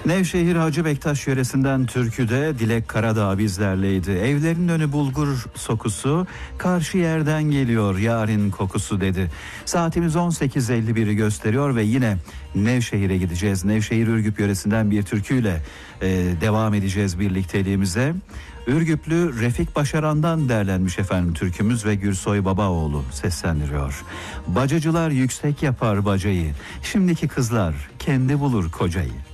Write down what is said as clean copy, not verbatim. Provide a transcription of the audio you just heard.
Nevşehir Hacı Bektaş yöresinden türküde Dilek Karadağ bizlerleydi. Evlerin önü bulgur sokusu, karşı yerden geliyor yarın kokusu dedi. Saatimiz 18.51'i gösteriyor ve yine Nevşehir'e gideceğiz. Nevşehir Ürgüp yöresinden bir türküyle devam edeceğiz birlikteliğimize. Ürgüplü Refik Başaran'dan derlenmiş efendim türkümüz ve Gürsoy Babaoğlu seslendiriyor. Bacacılar yüksek yapar bacayı, şimdiki kızlar kendi bulur kocayı.